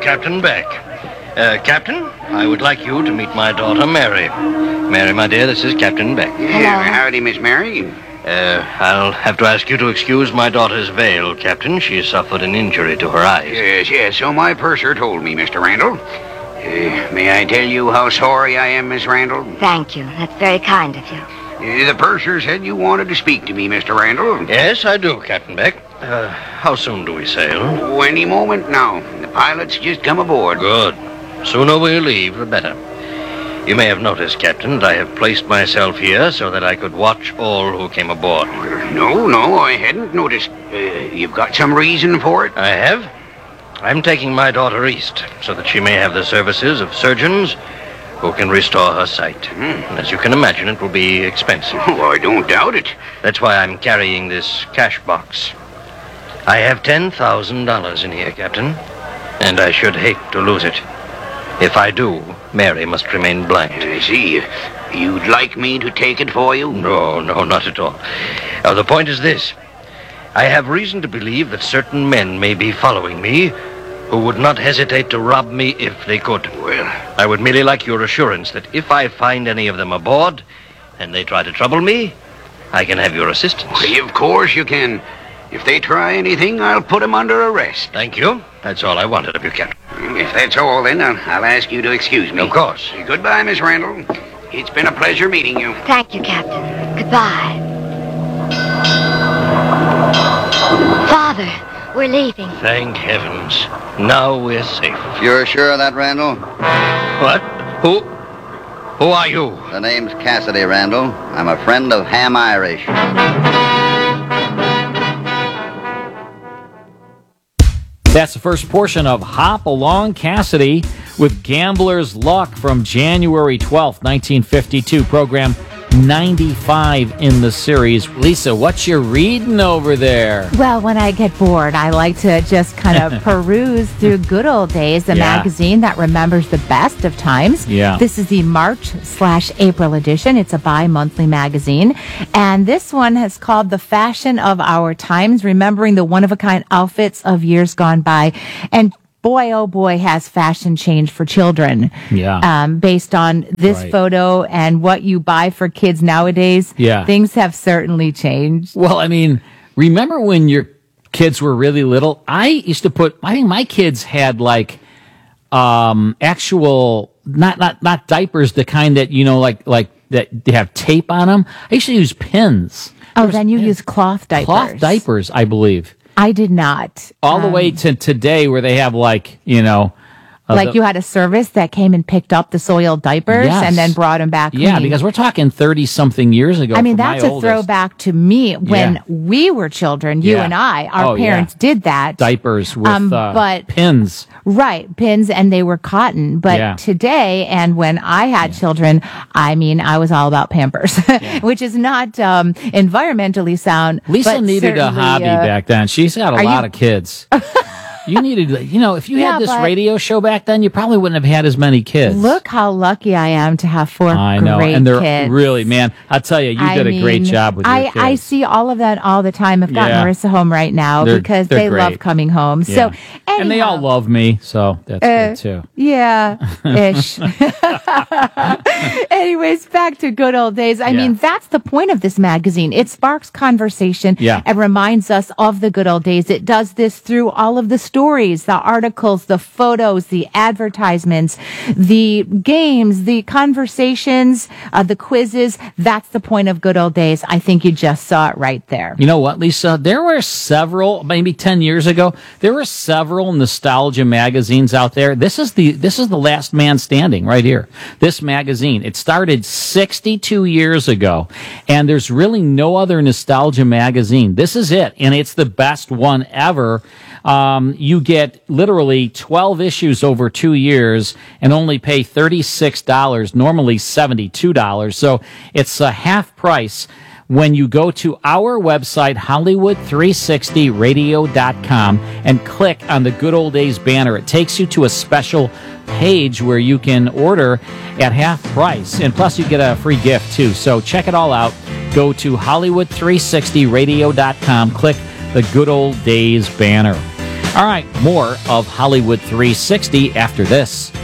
Captain Beck. Captain, I would like you to meet my daughter, Mary. Mary, my dear, this is Captain Beck. Howdy, Miss Mary. I'll have to ask you to excuse my daughter's veil, Captain. She suffered an injury to her eyes. Yes, so my purser told me, Mr. Randall. May I tell you how sorry I am, Miss Randall? Thank you. That's very kind of you. The purser said you wanted to speak to me, Mr. Randall. Yes, I do, Captain Beck. How soon do we sail? Oh, any moment now. The pilot's just come aboard. Good. Sooner we leave, the better. You may have noticed, Captain, that I have placed myself here so that I could watch all who came aboard. No, I hadn't noticed. You've got some reason for it? I have. I'm taking my daughter east so that she may have the services of surgeons who can restore her sight. And as you can imagine, it will be expensive. Oh, I don't doubt it. That's why I'm carrying this cash box. I have $10,000 in here, Captain, and I should hate to lose it. If I do, Mary must remain blind. I see. You'd like me to take it for you? No, not at all. Now, the point is this. I have reason to believe that certain men may be following me who would not hesitate to rob me if they could. Well, I would merely like your assurance that if I find any of them aboard and they try to trouble me, I can have your assistance. Of course you can. If they try anything, I'll put them under arrest. Thank you. That's all I wanted of you, Captain. If that's all, then I'll ask you to excuse me. Of course. Goodbye, Miss Randall. It's been a pleasure meeting you. Thank you, Captain. Goodbye. Father, we're leaving. Thank heavens. Now we're safe. You're sure of that, Randall? What? Who are you? The name's Cassidy, Randall. I'm a friend of Ham Irish. That's the first portion of Hop Along Cassidy with Gambler's Luck from January 12th, 1952, program 95 in the series. Lisa, what you reading over there? Well, when I get bored, I like to just kind of peruse through Good Old Days, the magazine that remembers the best of times. Yeah. This is the March/April edition. It's a bi-monthly magazine. And this one is called The Fashion of Our Times, remembering the one-of-a-kind outfits of years gone by. And boy, oh boy, has fashion changed for children. Yeah. Based on this photo and what you buy for kids nowadays, things have certainly changed. Well, I mean, remember when your kids were really little? I think my kids had like actual, not diapers, the kind that, like that they have tape on them. I used to use pins. Oh, then you use cloth diapers. Cloth diapers, I believe. I did not. All the way to today where they have you had a service that came and picked up the soiled diapers and then brought them back clean. Yeah, because we're talking 30-something years ago. I mean, that's a throwback to me when we were children, you and I. Our parents did that. Diapers with pins. Right, pins, and they were cotton. But today, and when I had children, I mean, I was all about Pampers, which is not environmentally sound. Lisa needed a hobby back then. She's got a lot of kids. You needed, if you had this radio show back then, you probably wouldn't have had as many kids. Look how lucky I am to have four I know, great and they're kids. really, man, I'll tell you, you did a great job with your kids. I see all of that all the time. I've got Marissa home right now because they love coming home. Yeah. So, anyhow, and they all love me, so that's good too. Yeah, ish. Anyways, back to Good Old Days. I mean, that's the point of this magazine. It sparks conversation and reminds us of the good old days. It does this through all of the stories, the articles, the photos, the advertisements, the games, the conversations, the quizzes. That's the point of Good Old Days. I think you just saw it right there. You know what, Lisa? There were several, maybe 10 years ago, there were several nostalgia magazines out there. This is the last man standing right here. This magazine. It started 62 years ago, and there's really no other nostalgia magazine. This is it, and it's the best one ever. You get literally 12 issues over 2 years and only pay $36, normally $72. So it's a half price when you go to our website, Hollywood360radio.com, and click on the Good Old Days banner. It takes you to a special page where you can order at half price. And plus, you get a free gift, too. So check it all out. Go to Hollywood360radio.com, click the Good Old Days banner. All right, more of Hollywood 360 after this.